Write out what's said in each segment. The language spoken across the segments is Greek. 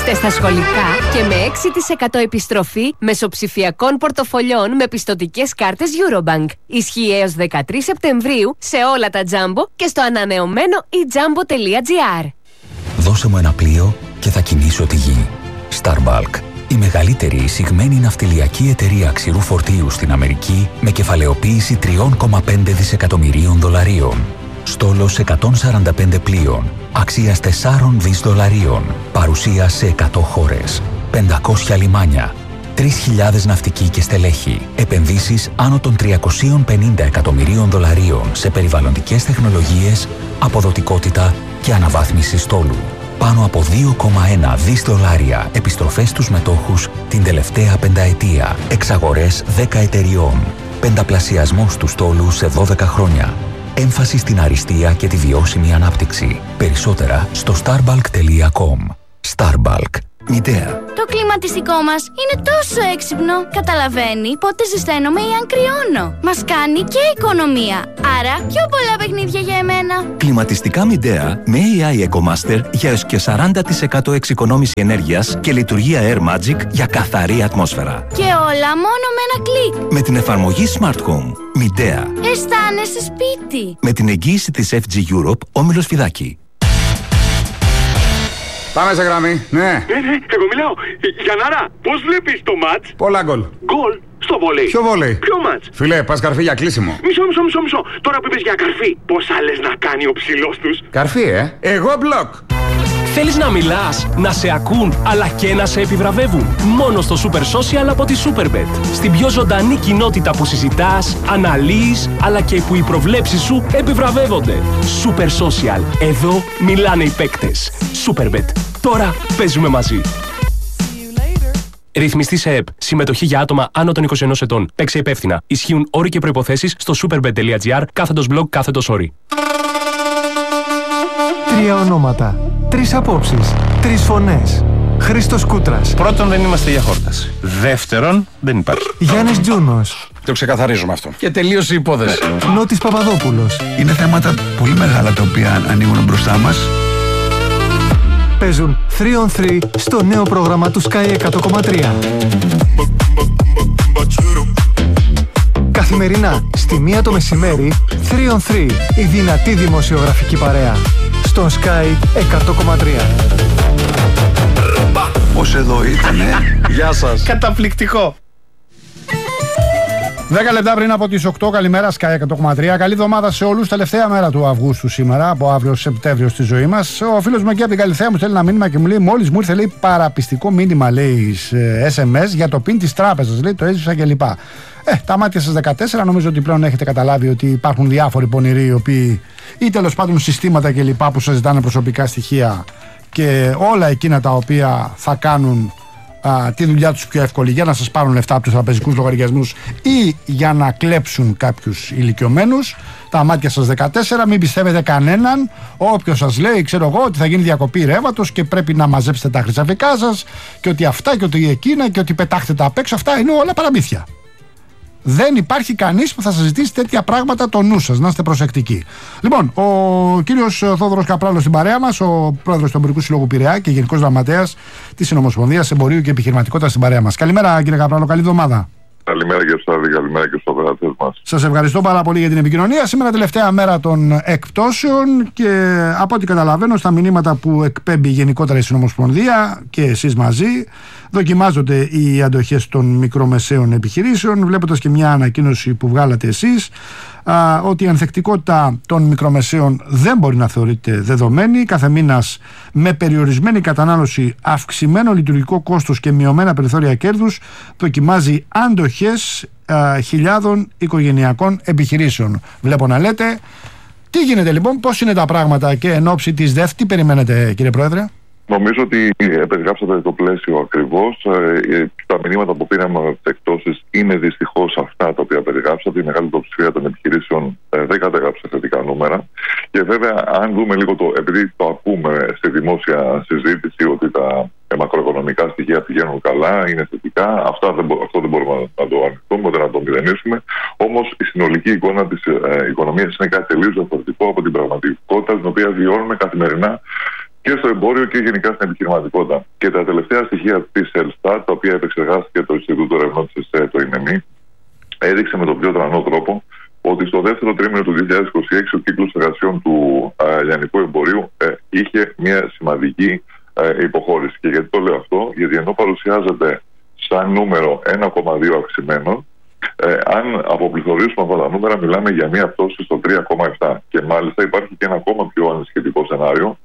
Είστε στα σχολικά και με 6% επιστροφή μεσοψηφιακών πορτοφολιών με πιστωτικές κάρτες Eurobank. Ισχύει έως 13 Σεπτεμβρίου σε όλα τα Jumbo και στο ανανεωμένο ejumbo.gr. Δώσε μου ένα πλοίο και θα κινήσω τη γη. Starbulk, η μεγαλύτερη εισηγμένη ναυτιλιακή εταιρεία ξηρού φορτίου στην Αμερική με κεφαλαιοποίηση $3,5 δισεκατομμυρίων. Στόλος 145 πλοίων, αξίας $4 δις. Παρουσία σε 100 χώρες, 500 λιμάνια, 3.000 ναυτικοί και στελέχη. Επενδύσεις άνω των $350 εκατομμυρίων σε περιβαλλοντικές τεχνολογίες, αποδοτικότητα και αναβάθμιση στόλου. Πάνω από $2,1 δις επιστροφές στους μετόχους την τελευταία πενταετία. Εξαγορές 10 εταιριών. Πενταπλασιασμός του στόλου σε 12 χρόνια. Έμφαση στην αριστεία και τη βιώσιμη ανάπτυξη. Περισσότερα στο starbulk.com. Starbulk. Midea. Το κλιματιστικό μας είναι τόσο έξυπνο. Καταλαβαίνει πότε ζεσταίνομαι ή αν κρυώνω. Μας κάνει και οικονομία. Άρα πιο πολλά παιχνίδια για εμένα. Κλιματιστικά Midea με AI EcoMaster για έως και 40% εξοικονόμηση ενέργειας και λειτουργία Air Magic για καθαρή ατμόσφαιρα. Και όλα μόνο με ένα κλικ. Με την εφαρμογή Smart Home. Midea. Αισθάνεσαι σπίτι. Με την εγγύηση της FG Europe, Όμιλος Φιδάκη. Πάμε σε γραμμή, ναι. Εγώ μιλάω. Γιαννάρα, πώς βλέπεις το μάτς? Πολλά γκολ. Γκολ στο βόλεϊ. Ποιο βόλεϊ? Ποιο μάτς? Φιλέ, πας καρφί για κλείσιμο. Μισό. Τώρα που είπες για καρφί, πόσα λες να κάνει ο ψηλός τους? Καρφί, Εγώ μπλοκ. Θέλεις να μιλάς, να σε ακούν, αλλά και να σε επιβραβεύουν? Μόνο στο Super Social από τη Superbet. Στην πιο ζωντανή κοινότητα που συζητάς, αναλύεις, αλλά και που οι προβλέψεις σου επιβραβεύονται. Super Social. Εδώ μιλάνε οι παίκτες. Superbet. Τώρα παίζουμε μαζί. Ρυθμιστή σε ΕΠ. Συμμετοχή για άτομα άνω των 21 ετών. Παίξε υπεύθυνα. Ισχύουν όροι και προϋποθέσεις στο superbet.gr/blog/όροι. 3 ονόματα, 3 απόψεις, 3 φωνές. Χρήστος Κούτρας. Πρώτον, δεν είμαστε για χόρταση. Δεύτερον, δεν υπάρχει. Γιάννης Τζούνος. Το ξεκαθαρίζουμε αυτό. Και τελείωσε η υπόθεση. Νότης Παπαδόπουλος. Είναι θέματα πολύ μεγάλα τα οποία ανοίγουν μπροστά μας. Παίζουν 3 on 3 στο νέο πρόγραμμα του Sky 100,3. Καθημερινά, στη 1 το μεσημέρι, 3 on 3, η δυνατή δημοσιογραφική παρέα. Στον Sky 100,3. Πώς εδώ ήτανε. Γεια σας. Καταπληκτικό. 10 λεπτά πριν από τις 8, καλημέρα, Sky 100,3. Καλή εβδομάδα σε όλους. Τελευταία μέρα του Αυγούστου σήμερα, από αύριο Σεπτέμβριο στη ζωή μας. Ο φίλος μου εκεί από την Καλιθέα μου στέλνει ένα μήνυμα και μου λέει: μόλις μου ήρθε, λέει, παραπιστικό μήνυμα, λέει, SMS για το PIN της τράπεζας. Λέει, το έζησα κλπ. Τα μάτια σας 14, νομίζω ότι πλέον έχετε καταλάβει ότι υπάρχουν διάφοροι πονηροί οι οποίοι, ή τέλος πάντων συστήματα κλπ. Που σας ζητάνε προσωπικά στοιχεία και όλα εκείνα τα οποία θα κάνουν τη δουλειά τους πιο εύκολη για να σας πάρουν λεφτά από τους τραπεζικούς λογαριασμούς ή για να κλέψουν κάποιους ηλικιωμένους. Τα μάτια σας 14, μην πιστεύετε κανέναν. Όποιος σας λέει, ξέρω εγώ, ότι θα γίνει διακοπή ρεύματος και πρέπει να μαζέψετε τα χρυσαφικά σας και ότι αυτά και ότι εκείνα και ότι πετάχτε τα απ' έξω, αυτά είναι όλα παραμύθια. Δεν υπάρχει κανείς που θα σας ζητήσει τέτοια πράγματα, το νου σας, να είστε προσεκτικοί. Λοιπόν, ο κύριος Θόδωρος Καπράλος στην παρέα μας, ο πρόεδρος του Εμπορικού Συλλόγου Πειραιά και γενικός γραμματέας της Συνομοσπονδίας Εμπορίου και Επιχειρηματικότητας στην παρέα μας. Καλημέρα, κύριε Καπράλο, καλή εβδομάδα. Καλημέρα και σας, καλημέρα και στους οπερατές μας. Σας ευχαριστώ πάρα πολύ για την επικοινωνία. Σήμερα τελευταία μέρα των εκπτώσεων και από ό,τι καταλαβαίνω στα μηνύματα που εκπέμπει γενικότερα η Συνομοσπονδία και εσείς μαζί, δοκιμάζονται οι αντοχές των μικρομεσαίων επιχειρήσεων, βλέποντας και μια ανακοίνωση που βγάλατε εσείς, ότι η ανθεκτικότητα των μικρομεσαίων δεν μπορεί να θεωρείται δεδομένη. Κάθε μήνας με περιορισμένη κατανάλωση, αυξημένο λειτουργικό κόστος και μειωμένα περιθώρια κέρδους δοκιμάζει αντοχές χιλιάδων οικογενειακών επιχειρήσεων. Βλέπω να λέτε. Τι γίνεται λοιπόν, πώς είναι τα πράγματα και εν ώψη της ΔΕΦ, τι περιμένετε, κύριε Πρόεδρε? Νομίζω ότι περιγράψατε το πλαίσιο ακριβώς. Τα μηνύματα που πήραμε από τις εκτόσεις είναι δυστυχώς αυτά τα οποία περιγράψατε. Η μεγάλη πλειοψηφία των επιχειρήσεων δεν κατέγραψε θετικά νούμερα. Και βέβαια, αν δούμε λίγο επειδή το ακούμε στη δημόσια συζήτηση ότι τα μακροοικονομικά στοιχεία πηγαίνουν καλά, είναι θετικά, αυτό δεν μπορούμε να το αρνηθούμε, ούτε να το μηδενίσουμε. Όμως η συνολική εικόνα της οικονομίας είναι κάτι τελείως διαφορετικό από την πραγματικότητα την οποία βιώνουμε καθημερινά και στο εμπόριο και γενικά στην επιχειρηματικότητα. Και τα τελευταία στοιχεία της Ελστάτ, τα οποία επεξεργάστηκε το Ινστιτούτο Ερευνών της ΕΣΕ, το ΙΝΕΜΗ, έδειξε με τον πιο τρανό τρόπο ότι στο δεύτερο τρίμηνο του 2026 ο κύκλος εργασιών του λιανικού εμπορίου είχε μια σημαντική υποχώρηση. Και γιατί το λέω αυτό? Γιατί ενώ παρουσιάζεται σαν νούμερο 1,2 αυξημένο, αν αποπληθωρήσουμε αυτά τα νούμερα, μιλάμε για μια πτώση στο 3,7. Και μάλιστα υπάρχει και ένα ακόμα πιο ανησυχητικό σενάριο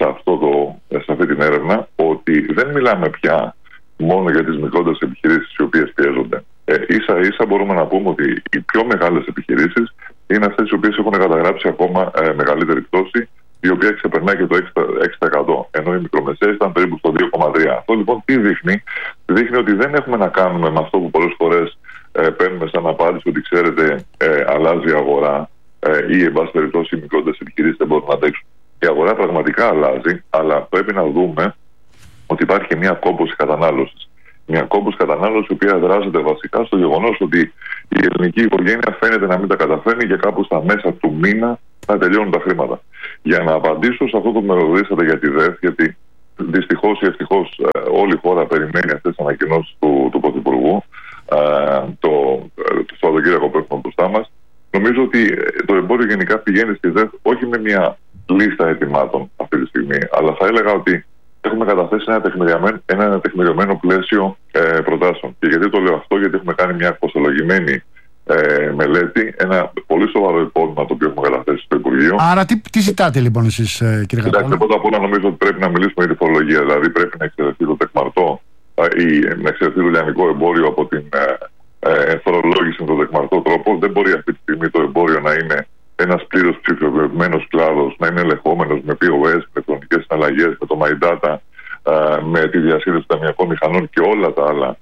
σε αυτή την έρευνα, ότι δεν μιλάμε πια μόνο για τις μικρότερες επιχειρήσεις οι οποίες πιέζονται. Ίσα-ίσα μπορούμε να πούμε ότι οι πιο μεγάλες επιχειρήσεις είναι αυτές οι οποίες έχουν καταγράψει ακόμα μεγαλύτερη πτώση, η οποία ξεπερνάει και το 6%, ενώ οι μικρομεσαίες ήταν περίπου στο 2,3%. Αυτό λοιπόν τι δείχνει? Δείχνει ότι δεν έχουμε να κάνουμε με αυτό που πολλές φορές παίρνουμε σαν απάντηση, ότι ξέρετε αλλάζει η αγορά ή εν πάση περιπτώσει οι μικρότερες επιχειρήσεις δεν μπορούν να αντέξουν. Η αγορά πραγματικά αλλάζει, αλλά πρέπει να δούμε ότι υπάρχει και μια κόμποση κατανάλωσης. Μια κόμποση κατανάλωση η οποία δράζεται βασικά στο γεγονός ότι η ελληνική οικογένεια φαίνεται να μην τα καταφέρνει και κάπου στα μέσα του μήνα να τελειώνουν τα χρήματα. Για να απαντήσω σε αυτό που με ρωτήσατε για τη ΔΕΘ, γιατί δυστυχώς ή ευτυχώς όλη η χώρα περιμένει αυτές τις ανακοινώσεις του Πρωθυπουργού, το Σαββατοκύριακο που έχουμε μπροστά μας, νομίζω ότι το εμπόριο γενικά πηγαίνει στη ΔΕΘ όχι με μια λίστα ετοιμάτων αυτή τη στιγμή, αλλά θα έλεγα ότι έχουμε καταθέσει ένα τεκμηριωμένο πλαίσιο προτάσεων. Και γιατί το λέω αυτό? Γιατί έχουμε κάνει μια κοστολογημένη μελέτη, ένα πολύ σοβαρό υπόδειγμα το οποίο έχουμε καταθέσει στο Υπουργείο. Άρα τι ζητάτε λοιπόν εσείς, κύριε Γαπώνο? Πρώτα απ' όλα νομίζω ότι πρέπει να μιλήσουμε για τη φορολογία. Δηλαδή πρέπει να εξαιρεθεί το τεκμαρτό ή να εξαιρεθεί το λιανικό εμπόριο από την φορολόγηση με τον τεκμαρτό τρόπο. Δεν μπορεί αυτή τη στιγμή το εμπόριο να είναι ένας πλήρως ψηφιοποιημένος κλάδος, να είναι ελεγχόμενος με POS, με ηλεκτρονικές συναλλαγές, με το My Data, με τη διασύνδεση ταμιακών μηχανών και όλα τα άλλα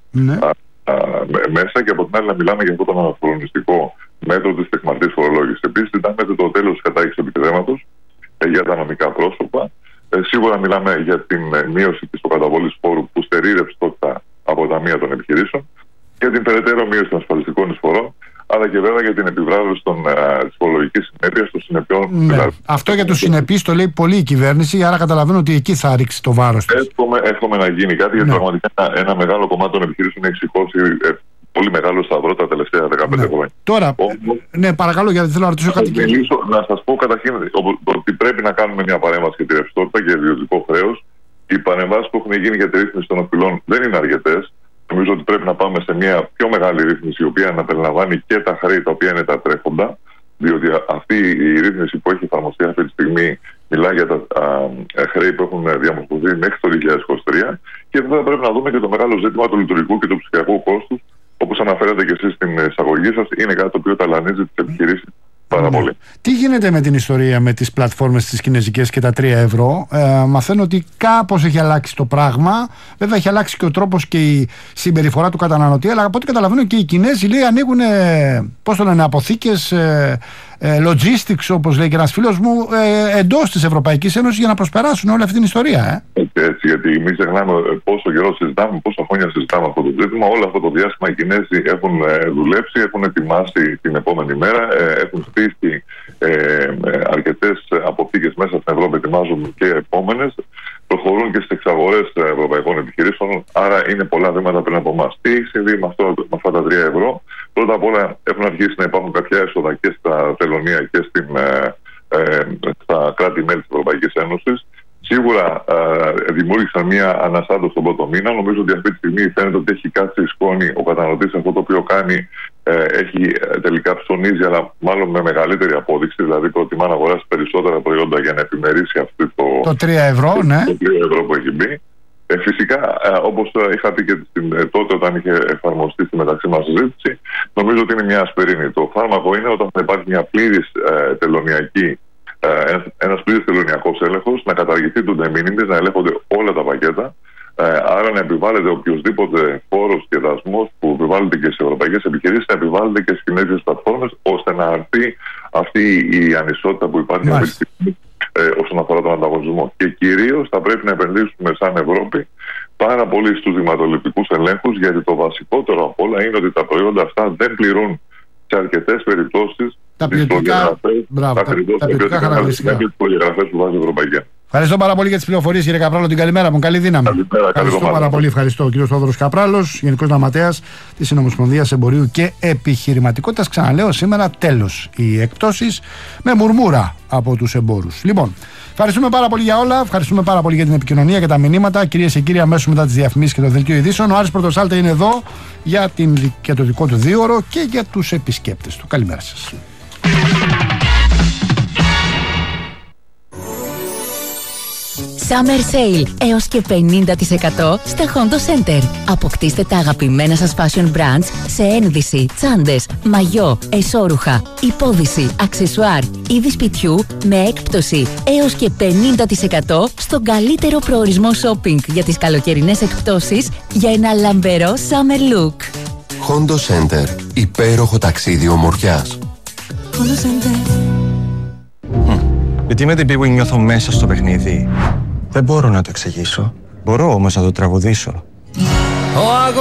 μέσα, και από την άλλη να μιλάμε για αυτό το αναχρονιστικό μέτρο της τεκμαρτής φορολόγησης. Επίσης, ζητάμε το τέλος της κατάργησης επιδέματος για τα νομικά πρόσωπα. Σίγουρα μιλάμε για την μείωση της προκαταβολής φόρου που στερεί ρευστότητα από τα ταμεία των επιχειρήσεων και την περαιτέρω μείωση των ασφαλιστικών εισφορών, αλλά και βέβαια για την επιβράβευση της φορολογικής συνέπειας των συνεπειών. Ναι. Αυτό για τους συνεπείς το λέει πολύ η κυβέρνηση, άρα καταλαβαίνω ότι εκεί θα ρίξει το βάρος της. Εύχομαι να γίνει κάτι, γιατί πραγματικά ένα μεγάλο κομμάτι των επιχειρήσεων έχει σηκώσει πολύ μεγάλο σταυρό τα τελευταία 15 χρόνια. Τώρα, παρακαλώ, γιατί θέλω να ρωτήσω κάτι. Να σας πω καταρχήν ότι πρέπει να κάνουμε μια παρέμβαση για τη ρευστότητα και ιδιωτικό χρέος. Οι παρεμβάσεις που έχουν γίνει για τη ρύθμιση των οφειλών δεν είναι αρκετές. Νομίζω ότι πρέπει να πάμε σε μια πιο μεγάλη ρύθμιση, η οποία να περιλαμβάνει και τα χρέη τα οποία είναι τα τρέχοντα, διότι αυτή η ρύθμιση που έχει εφαρμοστεί αυτή τη στιγμή μιλάει για τα χρέη που έχουν διαμορφωθεί μέχρι το 2023. Και βέβαια πρέπει να δούμε και το μεγάλο ζήτημα του λειτουργικού και του ψηφιακού κόστους, όπως αναφέρατε και εσείς στην εισαγωγή σας, είναι κάτι το οποίο ταλανίζει τις επιχειρήσεις πάρα πολύ. Τι γίνεται με την ιστορία με τις πλατφόρμες τις κινέζικες και τα 3 ευρώ? Μαθαίνω ότι κάπως έχει αλλάξει το πράγμα. Βέβαια έχει αλλάξει και ο τρόπος και η συμπεριφορά του καταναλωτή, αλλά από ό,τι καταλαβαίνω και οι Κινέζοι λέει ανοίγουν αποθήκες, logistics, όπως λέει και ένας φίλος μου, εντός της Ευρωπαϊκής Ένωσης για να προσπεράσουν όλη αυτή την ιστορία. Έτσι, γιατί μην ξεχνάμε πόσο καιρό συζητάμε, πόσα χρόνια συζητάμε αυτό το ζήτημα. Όλο αυτό το διάστημα οι Κινέζοι έχουν δουλέψει, έχουν ετοιμάσει την επόμενη μέρα, έχουν στήσει αρκετές αποθήκες μέσα στην Ευρώπη, ετοιμάζουν και επόμενες. Προχωρούν και στις εξαγορές ευρωπαϊκών επιχειρήσεων, άρα είναι πολλά βήματα πριν από εμάς. Τι έχει συμβεί με αυτά τα 3 ευρώ? Πρώτα απ' όλα έχουν αρχίσει να υπάρχουν κάποια έσοδα και στα τελωνία και στα κράτη-μέλη της Ευρωπαϊκής Ένωσης. Σίγουρα δημιούργησαν μια αναστάτωση στον πρώτο μήνα. Νομίζω ότι αυτή τη στιγμή φαίνεται ότι έχει κάτσει η σκόνη ο καταναλωτής. Αυτό το οποίο κάνει έχει τελικά ψωνίζει, αλλά μάλλον με μεγαλύτερη απόδειξη. Δηλαδή προτιμά να αγοράσει περισσότερα προϊόντα για να επιμερίσει αυτό το 3 ευρώ, ναι. Το 3 ευρώ που έχει μπει. Φυσικά, όπως είχα πει και τότε όταν είχε εφαρμοστεί στη μεταξύ μας συζήτηση, νομίζω ότι είναι μια ασπιρίνη. Το φάρμακο είναι όταν θα υπάρχει μια πλήρης ένας πλήρης τελωνιακός έλεγχος, να καταργηθεί το de minimis, να ελέγχονται όλα τα πακέτα. Άρα να επιβάλλεται οποιοδήποτε φόρος και δασμός που επιβάλλεται και στις ευρωπαϊκές επιχειρήσεις, να επιβάλλεται και στις κινέζικες πλατφόρμες, ώστε να αρθεί αυτή η ανισότητα που υπάρχει αυτή τη στιγμή όσον αφορά τον ανταγωνισμό. Και κυρίως θα πρέπει να επενδύσουμε σαν Ευρώπη πάρα πολύ στους δειγματοληπτικούς ελέγχους, γιατί το βασικότερο απ' όλα είναι ότι τα προϊόντα αυτά δεν πληρούν σε αρκετές περιπτώσεις τα ποιοτικά χαρακτηριστικά και τις προδιαγραφές που βάζει η Ευρωπαϊκή. Ευχαριστώ πάρα πολύ για τις πληροφορίες, κύριε Καπράλο. Την καλημέρα μου. Καλή δύναμη. Ευχαριστώ πάρα πολύ. Ευχαριστώ. Ο κύριος Θόδωρος Καπράλος, Γενικός Γραμματέας της Συνομοσπονδίας Εμπορίου και Επιχειρηματικότητας. Ξαναλέω, σήμερα τέλος οι εκπτώσεις με μουρμούρα από τους εμπόρους. Λοιπόν, ευχαριστούμε πάρα πολύ για όλα. Ευχαριστούμε πάρα πολύ για την επικοινωνία και τα μηνύματα. Κυρίες και κύριοι, αμέσως μετά τις διαφημίσεις και το δελτίο ειδήσεων, ο Άρης Πρωτοσάλτε είναι εδώ για το δικό του 2ωρο και για τους επισκέπτες του. Καλημέρα σας. Summer Sale έως και 50% στα Hondo Center. Αποκτήστε τα αγαπημένα σας fashion brands σε ένδυση, τσάντες, μαγιό, εσώρουχα, υπόδυση, αξεσουάρ, είδη σπιτιού με έκπτωση έως και 50% στον καλύτερο προορισμό shopping για τις καλοκαιρινές εκπτώσεις για ένα λαμπερό summer look. Hondo Center. Υπέροχο ταξίδι ομορφιάς. Hondo Center. Γιατί με την πίγου νιώθω μέσα στο παιχνίδι. Δεν μπορώ να το εξηγήσω. Μπορώ όμως να το τραγουδήσω.